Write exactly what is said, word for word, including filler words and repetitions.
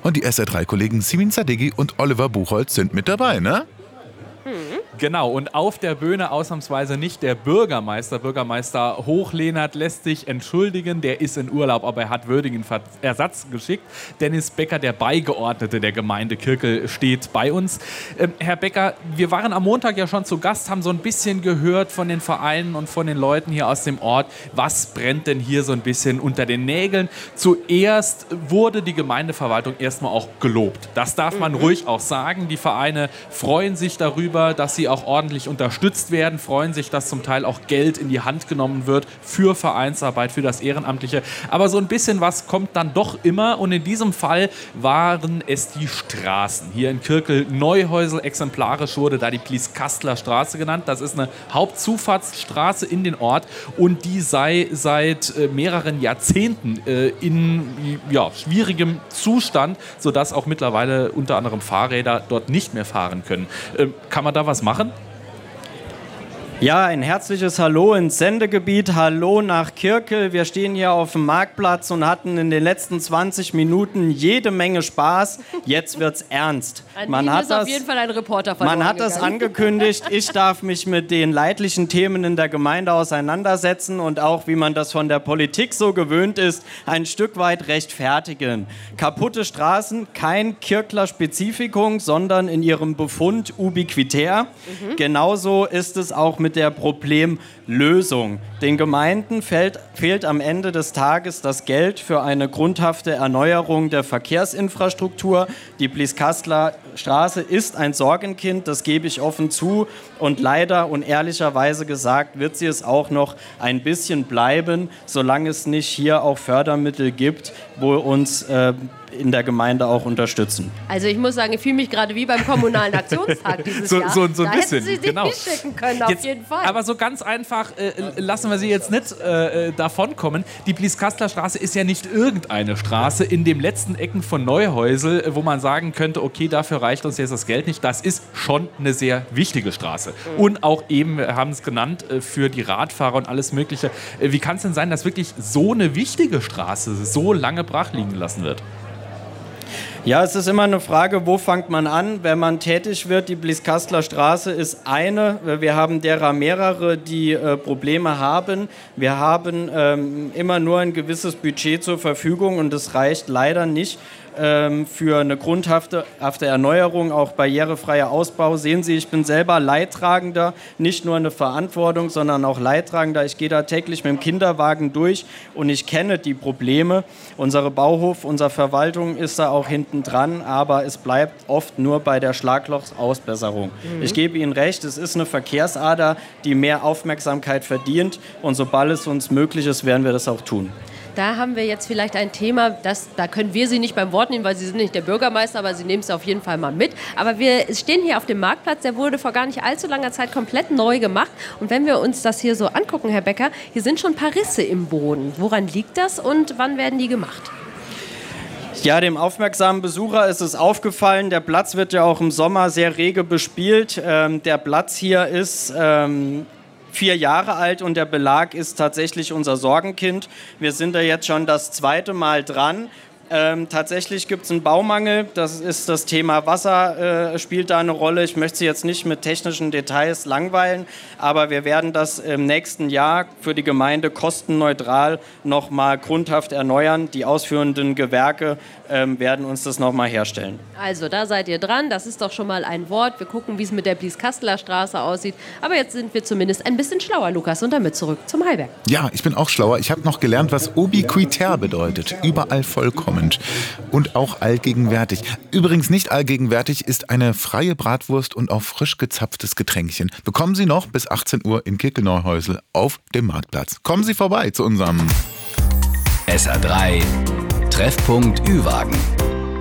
Und die S R drei Kollegen Simin Sadeghi und Oliver Buchholz sind mit dabei, ne? Genau, und auf der Bühne ausnahmsweise nicht der Bürgermeister. Bürgermeister Hochlehnert lässt sich entschuldigen, der ist in Urlaub, aber er hat würdigen Ersatz geschickt. Dennis Becker, der Beigeordnete der Gemeinde Kirkel, steht bei uns. Ähm, Herr Becker, wir waren am Montag ja schon zu Gast, haben so ein bisschen gehört von den Vereinen und von den Leuten hier aus dem Ort. Was brennt denn hier so ein bisschen unter den Nägeln? Zuerst wurde die Gemeindeverwaltung erstmal auch gelobt. Das darf man ruhig auch sagen. Die Vereine freuen sich darüber, dass sie auch ordentlich unterstützt werden, freuen sich, dass zum Teil auch Geld in die Hand genommen wird für Vereinsarbeit, für das Ehrenamtliche. Aber so ein bisschen was kommt dann doch immer, und in diesem Fall waren es die Straßen. Hier in Kirkel-Neuhäusel, exemplarisch wurde da die Blieskastler Straße genannt. Das ist eine Hauptzufahrtsstraße in den Ort, und die sei seit äh, mehreren Jahrzehnten äh, in ja, schwierigem Zustand, sodass auch mittlerweile unter anderem Fahrräder dort nicht mehr fahren können. Äh, kann man da was machen? Ja, ein herzliches Hallo ins Sendegebiet, Hallo nach Kirkel. Wir stehen hier auf dem Marktplatz und hatten in den letzten zwanzig Minuten jede Menge Spaß. Jetzt wird's ernst. An man Ihnen hat ist das, auf jeden Fall ein Reporter verloren Man hat das gegangen. angekündigt. Ich darf mich mit den leidlichen Themen in der Gemeinde auseinandersetzen und auch, wie man das von der Politik so gewöhnt ist, ein Stück weit rechtfertigen. Kaputte Straßen, kein Kirkler Spezifikum, sondern in ihrem Befund ubiquitär. Mhm. Genauso ist es auch mit der Problemlösung. Den Gemeinden fehlt, fehlt am Ende des Tages das Geld für eine grundhafte Erneuerung der Verkehrsinfrastruktur. Die Blieskastler Straße ist ein Sorgenkind, das gebe ich offen zu, und leider und ehrlicherweise gesagt wird sie es auch noch ein bisschen bleiben, solange es nicht hier auch Fördermittel gibt, wo uns äh, in der Gemeinde auch unterstützen. Also ich muss sagen, ich fühle mich gerade wie beim Kommunalen Aktionstag dieses so, Jahr. So, so ein da bisschen, hätten Sie sich genau. hinschicken können, auf Jetzt, jeden Fall. Aber so ganz einfach äh, lassen wir Sie jetzt nicht äh, davonkommen. Die Blieskastler Straße ist ja nicht irgendeine Straße in den letzten Ecken von Neuhäusel, wo man sagen könnte, okay, dafür reicht uns jetzt das Geld nicht. Das ist schon eine sehr wichtige Straße. Mhm. Und auch eben, wir haben es genannt, für die Radfahrer und alles Mögliche. Wie kann es denn sein, dass wirklich so eine wichtige Straße so lange brach liegen gelassen wird? Ja, es ist immer eine Frage, wo fängt man an, wenn man tätig wird. Die Blieskastler Straße ist eine. Wir haben derer mehrere, die äh, Probleme haben. Wir haben ähm, immer nur ein gewisses Budget zur Verfügung, und das reicht leider nicht ähm, für eine grundhafte hafte Erneuerung, auch barrierefreier Ausbau. Sehen Sie, ich bin selber Leidtragender, nicht nur eine Verantwortung, sondern auch Leidtragender. Ich gehe da täglich mit dem Kinderwagen durch und ich kenne die Probleme. Unsere Bauhof, unsere Verwaltung ist da auch hinten dran, aber es bleibt oft nur bei der Schlaglochsausbesserung. Mhm. Ich gebe Ihnen recht, es ist eine Verkehrsader, die mehr Aufmerksamkeit verdient, und sobald es uns möglich ist, werden wir das auch tun. Da haben wir jetzt vielleicht ein Thema, das, da können wir Sie nicht beim Wort nehmen, weil Sie sind nicht der Bürgermeister, aber Sie nehmen es auf jeden Fall mal mit. Aber wir stehen hier auf dem Marktplatz, der wurde vor gar nicht allzu langer Zeit komplett neu gemacht. Und wenn wir uns das hier so angucken, Herr Becker, hier sind schon ein paar Risse im Boden. Woran liegt das und wann werden die gemacht? Ja, dem aufmerksamen Besucher ist es aufgefallen, der Platz wird ja auch im Sommer sehr rege bespielt. Ähm, der Platz hier ist Ähm vier Jahre alt und der Belag ist tatsächlich unser Sorgenkind. Wir sind da jetzt schon das zweite Mal dran. Ähm, tatsächlich gibt es einen Baumangel, das ist das Thema Wasser, äh, spielt da eine Rolle. Ich möchte Sie jetzt nicht mit technischen Details langweilen, aber wir werden das im nächsten Jahr für die Gemeinde kostenneutral nochmal grundhaft erneuern. Die ausführenden Gewerke ähm, werden uns das nochmal herstellen. Also da seid ihr dran, das ist doch schon mal ein Wort. Wir gucken, wie es mit der Blieskastler Straße aussieht. Aber jetzt sind wir zumindest ein bisschen schlauer, Lukas, und damit zurück zum Heilberg. Ja, ich bin auch schlauer. Ich habe noch gelernt, was ubiquitär bedeutet. Überall vollkommen. Und auch allgegenwärtig. Übrigens nicht allgegenwärtig ist eine freie Bratwurst und auch frisch gezapftes Getränkchen. Bekommen Sie noch bis achtzehn Uhr in Kirkel-Neuhäusel auf dem Marktplatz. Kommen Sie vorbei zu unserem S R drei Treffpunkt Ü-Wagen.